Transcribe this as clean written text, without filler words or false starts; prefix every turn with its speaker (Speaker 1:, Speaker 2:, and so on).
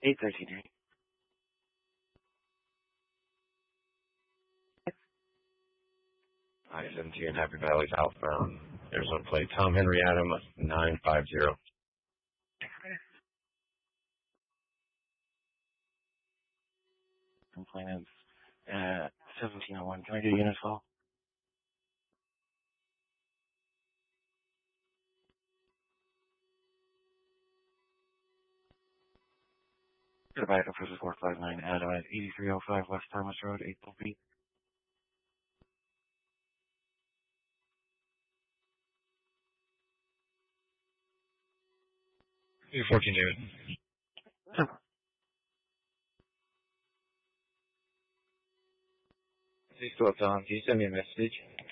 Speaker 1: 813.
Speaker 2: I-17 Happy Valley outbound. Arizona plate Tom Henry Adam 950.
Speaker 1: Complainants at 1701. Can I get a unit call? Goodbye, Officer 459 Adam at 8305 West Thomas Road, 8 feet.
Speaker 2: 14 David. Hey, still Tom, can you send me a message?